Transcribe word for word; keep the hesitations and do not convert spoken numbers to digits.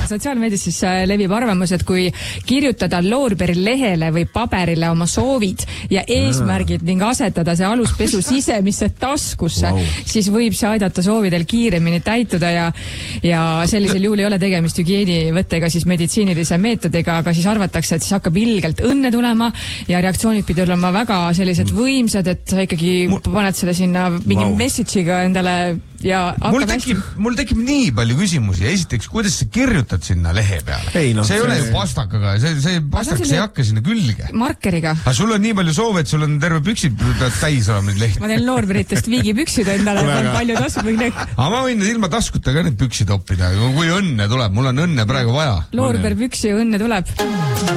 sotsiaalmeedias siis levib arvamus, et kui kirjutada loorberilehele või paberile oma soovid ja eesmärgid ning asetada see aluspesu sisemisse taskusse, wow. siis võib see aidata soovidel kiiremini täituda ja, ja sellisel juhul ei ole tegemist hügieenivõttega siis meditsiinilise meetodiga, aga siis arvatakse, et siis hakkab ilgelt õnne tulema ja reaktsioonid pidi olema väga sellised võimsad, et sa ikkagi mul... paned selle sinna mingi wow. message'iga endale ja mul tekib, mul tekib nii palju küsimusi. Esiteks, kuidas sa kirjutad sinna lehe peale? Ei, no, see ei ole ju pastakaga, see, see pastakas ei hakka sinna külge. Markeriga. Aga sul on nii palju soove, et sul on terve püksid täis olema neid lehti. Ma teen loorberitest viigipüksid endale, on palju tasku. Aga ma võin ilma taskuta ka need püksid oppida, kui õnne tuleb. Mul on õnne praegu vaja. Loorberpüksi õnne tuleb.